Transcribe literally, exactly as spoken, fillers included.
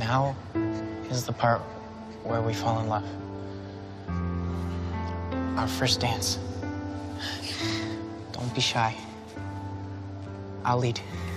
now is the part where we fall in love. Our first dance. Don't be shy. I'll lead.